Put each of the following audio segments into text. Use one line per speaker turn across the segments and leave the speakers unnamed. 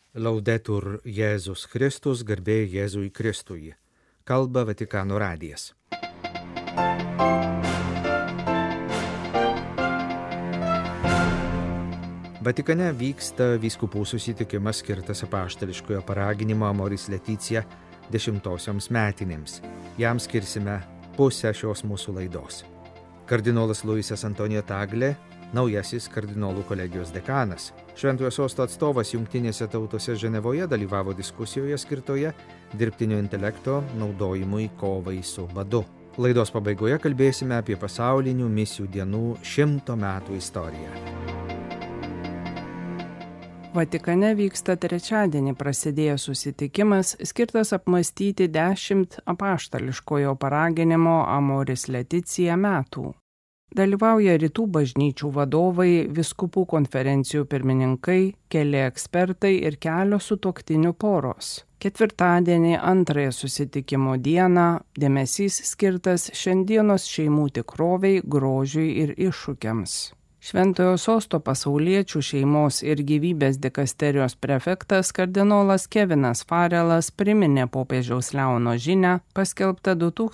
Laudetur Jėzus Kristus, garbė Jėzui Kristui. Kalba Vatikano radijas. Vatikane vyksta vyskupų susitikimas skirtas apaštališkojo paraginimo Amoris Laetitia 10-osioms metinėms. Jam skirsime pusę šios mūsų laidos. Kardinolas Luisas Antonijo Tagle, naujasis kardinolų kolegijos dekanas. Šventojo sosto atstovas Jungtinėse tautose Ženevoje dalyvavo diskusijoje skirtoje dirbtinio intelekto naudojimui kovai su badu. Laidos pabaigoje kalbėsime apie pasaulinių misijų dienų 100 metų istoriją.
Vatikane vyksta trečiadienį prasidėjęs susitikimas skirtas apmąstyti 10 apaštališkojo paraginimo Amoris Laetitia metų. Dalyvauja rytų bažnyčių vadovai, vyskupų konferencijų pirmininkai, keli ekspertai ir kelios sutuoktinių poros. Ketvirtadienį, antrąją susitikimo dieną, dėmesys skirtas šiandienos šeimų tikroviai, grožiui ir iššūkiams. Šventojo sosto pasauliečių šeimos ir gyvybės dikasterijos prefektas kardinolas Kevinas Farelas priminė popiežiaus Leono žinią, paskelbtą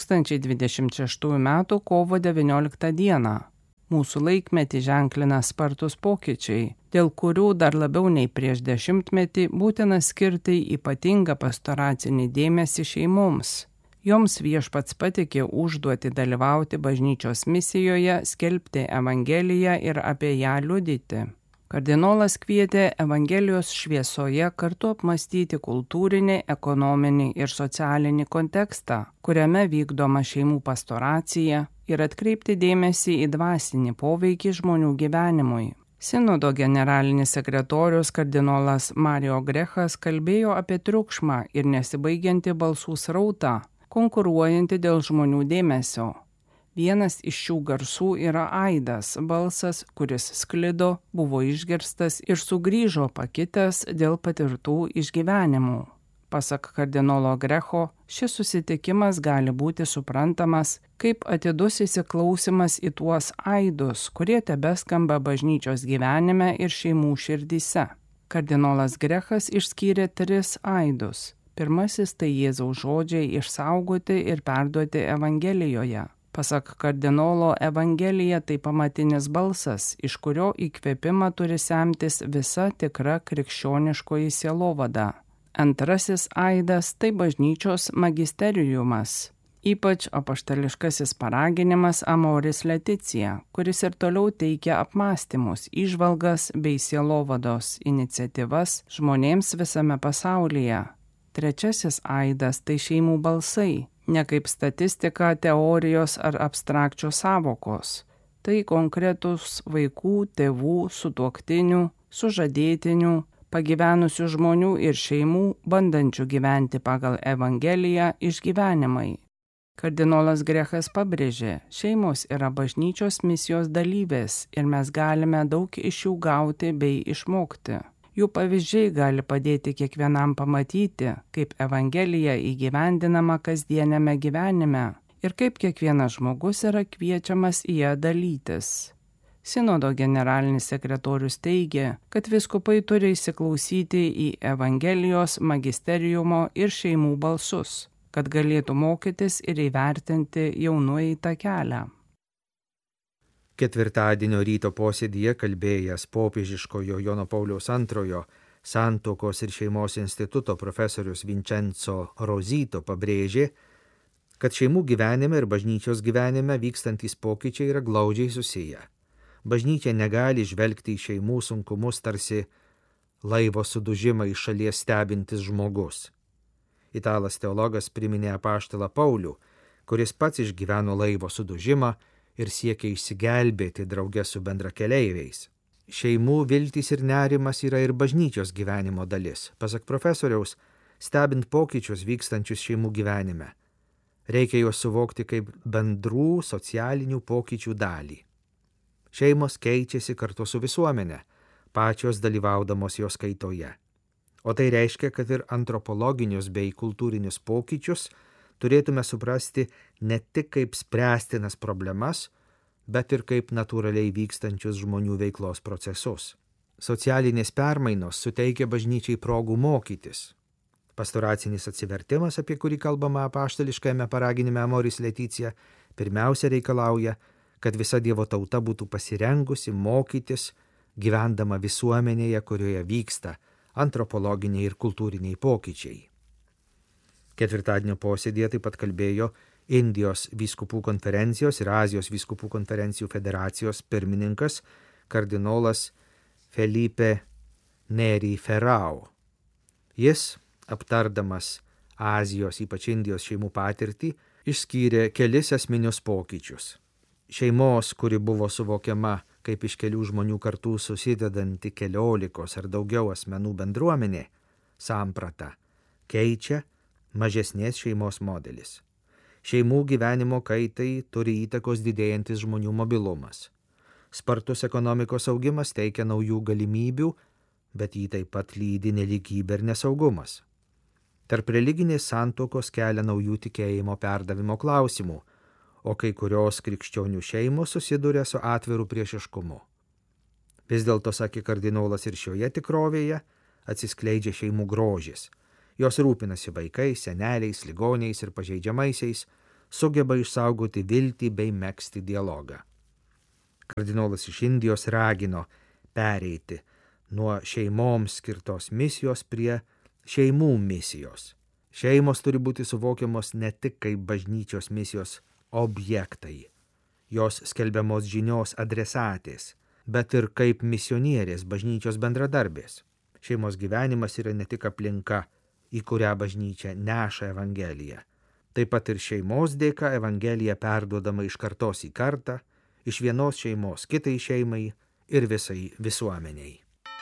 2026 m. kovo 19 d. Mūsų laikmetį ženklina spartus pokyčiai, dėl kurių dar labiau nei prieš 10-metį būtina skirti ypatingą pastoracinį dėmesį šeimoms. Joms Viešpats patikė užduoti dalyvauti bažnyčios misijoje, skelbti Evangeliją ir apie ją liudyti. Kardinolas kvietė Evangelijos šviesoje kartu apmąstyti kultūrinį, ekonominį ir socialinį kontekstą, kuriame vykdoma šeimų pastoracija, ir atkreipti dėmesį į dvasinį poveikį žmonių gyvenimui. Sinodo generalinis sekretorius kardinolas Mario Grechas kalbėjo apie triukšmą ir nesibaigiantį balsų srautą, konkuruojantį dėl žmonių dėmesio. Vienas iš šių garsų yra aidas, balsas, kuris sklido, buvo išgirstas ir sugrįžo pakitęs dėl patirtų išgyvenimų. Pasak kardinolo Grecho, šis susitikimas gali būti suprantamas kaip atidus įsiklausimas į tuos aidus, kurie tebeskamba bažnyčios gyvenime ir šeimų širdyse. Kardinolas Grechas išskyrė 3 aidus. Pirmasis tai Jėzaus žodžiai išsaugoti ir perduoti Evangelijoje. Pasak kardinolo, Evangelija tai pamatinis balsas, iš kurio įkvėpimą turi semtis visa tikra krikščioniškoji sielovada. Antrasis aidas tai bažnyčios magisteriumas, ypač apaštališkasis paraginimas Amoris Laetitia, kuris ir toliau teikia apmąstymus, įžvalgas bei sielovados iniciatyvas žmonėms visame pasaulyje. Trečiasis aidas tai šeimų balsai, ne kaip statistika, teorijos ar abstrakčios sąvokos. Tai konkretus vaikų, tėvų, sutuoktinių, sužadėtinių, pagyvenusių žmonių ir šeimų, bandančių gyventi pagal Evangeliją išgyvenimai. Kardinolas Grechas pabrėžė, šeimos yra bažnyčios misijos dalyvės ir mes galime daug iš jų gauti bei išmokti. Jų pavyzdžiai gali padėti kiekvienam pamatyti, kaip Evangelija įgyvendinama kasdieniame gyvenime ir kaip kiekvienas žmogus yra kviečiamas į ją dalytis. Sinodo generalinis sekretorius teigė, kad vyskupai turi įsiklausyti į Evangelijos, magisteriumo ir šeimų balsus, kad galėtų mokytis ir įvertinti jau nueitą kelią.
Ketvirtadienio ryto posėdyje kalbėjęs popiežiškojo Jono Pauliaus II Santuokos ir šeimos instituto profesorius Vincenzo Rosito pabrėžė, kad šeimų gyvenime ir bažnyčios gyvenime vykstantys pokyčiai yra glaudžiai susiję. Bažnyčia negali žvelgti į šeimų sunkumus tarsi laivo sudužimą iš šalies stebintis žmogus. Italas teologas priminė apaštalą Paulių, kuris pats išgyveno laivo sudužimą ir siekia išsigelbėti drauge su bendrakeleiviais. Šeimų viltys ir nerimas yra ir bažnyčios gyvenimo dalis. Pasak profesoriaus, stebint pokyčius vykstančius šeimų gyvenime, reikia juos suvokti kaip bendrų socialinių pokyčių dalį. Šeimos keičiasi kartu su visuomenė, pačios dalyvaudamos jos kaitoje. O tai reiškia, kad ir antropologinius bei kultūrinius pokyčius turėtume suprasti ne tik kaip spręstinas problemas, bet ir kaip natūraliai vykstančius žmonių veiklos procesus. socialinės permainos suteikia bažnyčiai progų mokytis. Pastoracinis atsivertimas, apie kurį kalbama apaštališkajame paraginime Amoris Laetitia, pirmiausia reikalauja, kad visa Dievo tauta būtų pasirengusi mokytis, gyvendama visuomenėje, kurioje vyksta antropologiniai ir kultūriniai pokyčiai. Ketvirtadienio posėdėje taip pat kalbėjo Indijos vyskupų konferencijos ir Azijos vyskupų konferencijų federacijos pirmininkas kardinolas Felipe Neri Ferrao. Jis, aptardamas Azijos, ypač Indijos šeimų patirtį, išskyrė kelis esminius pokyčius. Šeimos, kuri buvo suvokiama kaip iš kelių žmonių kartų susidedanti 14 ar daugiau asmenų bendruomenė, samprata, keičia mažesnės šeimos modelis. Šeimų gyvenimo kaitai turi įtakos didėjantis žmonių mobilumas. Spartus ekonomikos augimas teikia naujų galimybių, bet jį taip pat lydi nelygybė ir nesaugumas. Tarp religinės santuokos kelia naujų tikėjimo perdavimo klausimų, o kai kurios krikščionių šeimos susiduria su atviru priešiškumu. Vis dėlto, sakė kardinolas, ir šioje tikrovėje atsiskleidžia šeimų grožis. Jos rūpinasi vaikais, seneliais, ligoniais ir pažeidžiamaisiais, sugeba išsaugoti viltį bei megzti dialogą. Kardinolas iš Indijos ragino pereiti nuo šeimoms skirtos misijos prie šeimų misijos. Šeimos turi būti suvokiamos ne tik kaip bažnyčios misijos objektai, jos skelbiamos žinios adresatės, bet ir kaip misionierės bažnyčios bendradarbės. Šeimos gyvenimas yra ne tik aplinka, į kurią bažnyčia neša Evangeliją. Taip pat ir šeimos dėka Evangelija perduodama iš kartos į kartą, iš vienos šeimos kitai šeimai ir visai visuomeniai.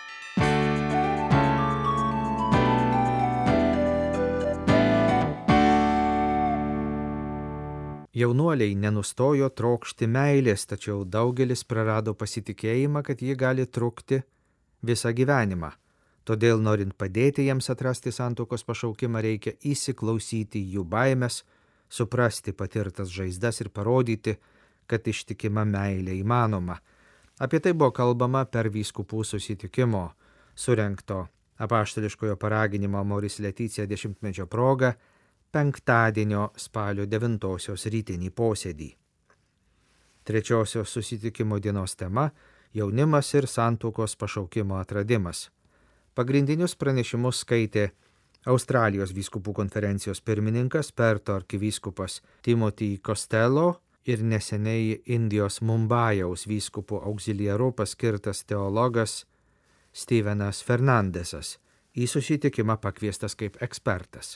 Jaunuoliai nenustojo trokšti meilės, tačiau daugelis prarado pasitikėjimą, kad ji gali trukti visą gyvenimą. Todėl, norint padėti jiems atrasti santuokos pašaukimą, reikia įsiklausyti jų baimės, suprasti patirtas žaizdas ir parodyti, kad ištikima meilė įmanoma. Apie tai buvo kalbama per vyskupų susitikimo surengto apaštališkojo paraginimo Amoris Laetitia 10-mečio proga penktadienio spalio 9-osios rytinį posėdį. Trečiosios susitikimo dienos tema – jaunimas ir santuokos pašaukimo atradimas. Pagrindinius pranešimus skaitė Australijos vyskupų konferencijos pirmininkas Perto arkivyskupas Timothy Costello ir neseniai Indijos Mumbajaus vyskupų auxiliaru paskirtas teologas Stevenas Fernandesas, į susitikimą pakviestas kaip ekspertas.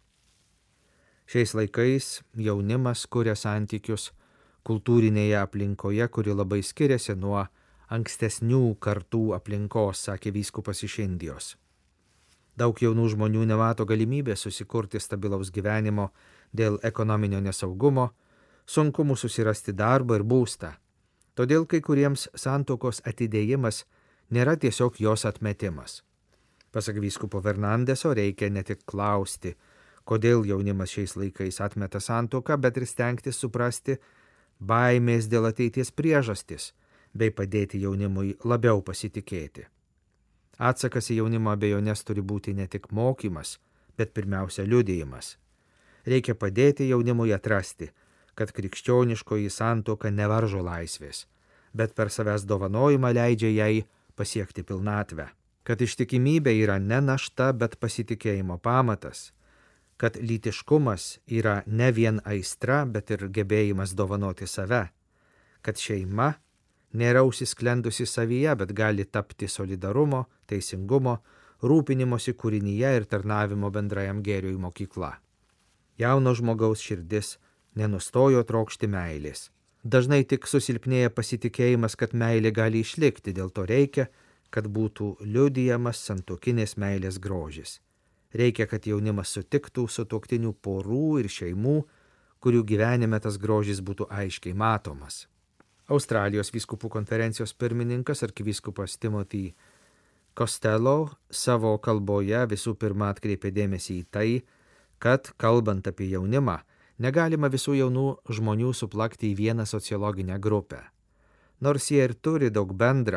Šiais laikais jaunimas kuria santykius kultūrinėje aplinkoje, kuri labai skiriasi nuo ankstesnių kartų aplinkos, sakė vyskupas iš Indijos. Daug jaunų žmonių nemato galimybės susikurti stabilaus gyvenimo dėl ekonominio nesaugumo, sunkumų susirasti darbą ir būstą. Todėl kai kuriems santuokos atidėjimas nėra tiesiog jos atmetimas. Pasak vyskupo Fernandeso, reikia ne tik klausti, kodėl jaunimas šiais laikais atmeta santuoką, bet ir stengtis suprasti baimės dėl ateities priežastis, bei padėti jaunimui labiau pasitikėti. Atsakas į jaunimo abejonės turi būti ne tik mokymas, bet pirmiausia liudijimas. Reikia padėti jaunimui atrasti, kad krikščioniškoji santuoka nevaržo laisvės, bet per savęs dovanojimą leidžia jai pasiekti pilnatvę. Kad ištikimybė yra ne našta, bet pasitikėjimo pamatas. Kad lytiškumas yra ne vien aistra, bet ir gebėjimas dovanoti save. Kad šeima nėra užsisklendusi savyje, bet gali tapti solidarumo, teisingumo, rūpinimosi kūrinyje ir tarnavimo bendrajam gėriui mokykla. Jauno žmogaus širdis nenustojo trokšti meilės. Dažnai tik susilpnėja pasitikėjimas, kad meilė gali išlikti, dėl to reikia, kad būtų liudijamas santuokinės meilės grožis. Reikia, kad jaunimas sutiktų sutuoktinių porų ir šeimų, kurių gyvenime tas grožis būtų aiškiai matomas. Australijos vyskupų konferencijos pirmininkas arkivyskupas Timothy Costello savo kalboje visų pirma atkreipė dėmesį į tai, kad, kalbant apie jaunimą, negalima visų jaunų žmonių suplakti į vieną sociologinę grupę. Nors jie ir turi daug bendra,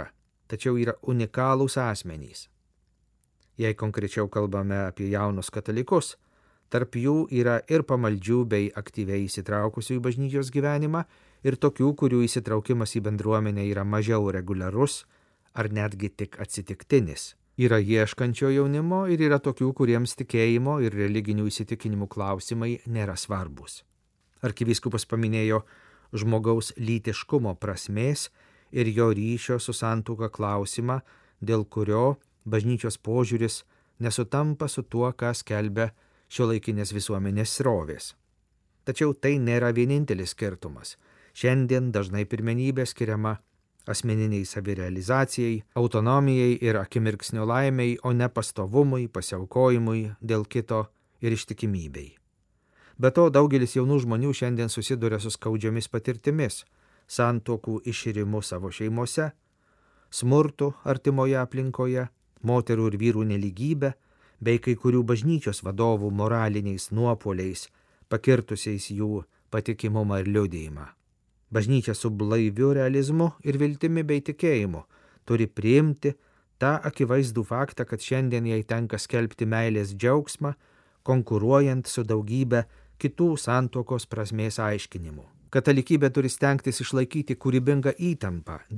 tačiau yra unikalūs asmenys. Jei konkrečiau kalbame apie jaunus katalikus, tarp jų yra ir pamaldžių bei aktyviai įsitraukusių į bažnyčios gyvenimą, ir tokių, kurių įsitraukimas į bendruomenę yra mažiau reguliarus ar netgi tik atsitiktinis. Yra ieškančio jaunimo ir yra tokių, kuriems tikėjimo ir religinių įsitikinimų klausimai nėra svarbus. Arkivyskupas paminėjo žmogaus lytiškumo prasmės ir jo ryšio su santuoka klausimą, dėl kurio bažnyčios požiūris nesutampa su tuo, ką skelbia šiuolaikinės visuomenės srovės. Tačiau tai nėra vienintelis skirtumas. Šiandien dažnai pirmenybė skiriama asmeniniai savirealizacijai, autonomijai ir akimirksnio laimei, o ne pastovumui, pasiaukojimui dėl kito ir ištikimybei. Be to, daugelis jaunų žmonių šiandien susiduria su skaudžiomis patirtimis, santuokų iširimu savo šeimose, smurtu artimoje aplinkoje, moterų ir vyrų nelygybę, bei kai kurių bažnyčios vadovų moraliniais nuopuoliais, pakirtusiais jų patikimumą ir liudijimą. Bažnyčia su blaiviu realizmu ir viltimi bei tikėjimu turi priimti tą akivaizdų faktą, kad šiandien jai tenka skelbti meilės džiaugsmą, konkuruojant su daugybė kitų santuokos prasmės aiškinimų. Katalikybė turi stengtis išlaikyti kūrybingą įtampą